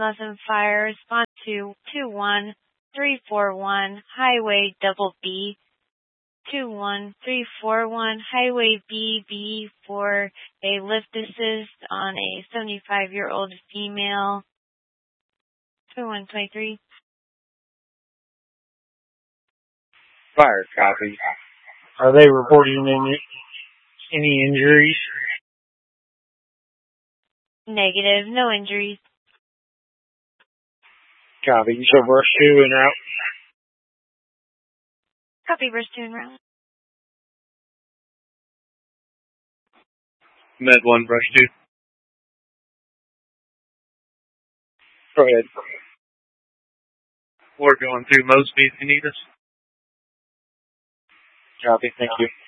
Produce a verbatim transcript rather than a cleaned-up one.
Pleasant Fire, respond to two one three four one Highway Double B, two one three four one Highway B B for a lift assist on a seventy-five-year-old female. twenty-one twenty-three. Fire, copy. Are they reporting any, any injuries? Negative, no injuries. Copy. So verse two and out. Copy, verse two and round. Med one, brush two. Go ahead. We're going through Mosby if you need us. Copy. Thank you.